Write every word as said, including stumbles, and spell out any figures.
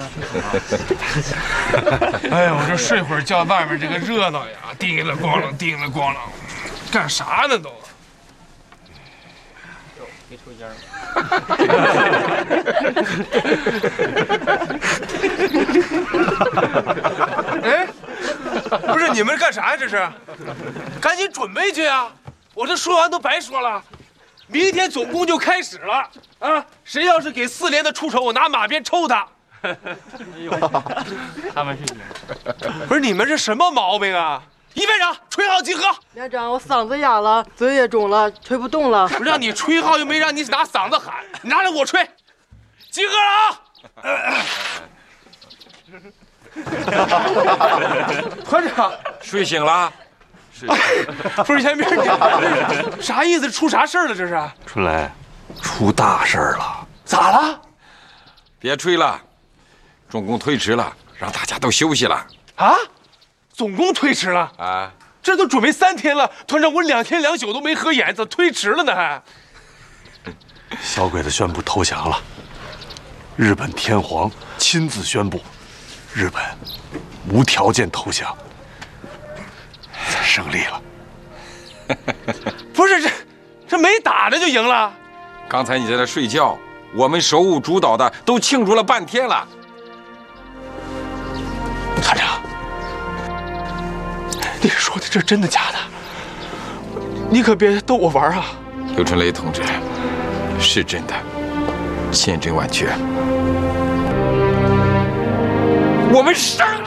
哎呀，我这睡会儿觉，外面这个热闹呀，叮了咣啷，叮了咣啷，干啥呢都？别抽烟了。哎，不是你们干啥呀？这是，赶紧准备去啊！我这说完都白说了。明天总攻就开始了啊！谁要是给四连的出手，我拿马鞭抽他。哎呦，他们是赢。不是你们这什么毛病啊？一班长，吹号集合。 连长，我嗓子哑了，嘴也肿了，吹不动了。 不让你吹号，又没让你拿嗓子喊，你拿着我吹。集合了啊！团长， 睡醒了。 不是严兵，你啥意思？出啥事儿了？这是春雷，出大事儿了！ 咋了？ 别吹了，总攻推迟了，让大家都休息了。 啊？总攻推迟了啊？这都准备三天了，团长，我两天两宿都没合眼，怎么推迟了呢？还？ 小鬼子宣布投降了，日本天皇亲自宣布，日本无条件投降。咱胜利了！ 不是这，这没打着就赢了？ 刚才你在那睡觉，我们手舞足蹈的都庆祝了半天了。 团长，你说的这真的假的？你可别逗我玩啊！ 刘春雷同志，是真的，千真万确。我们胜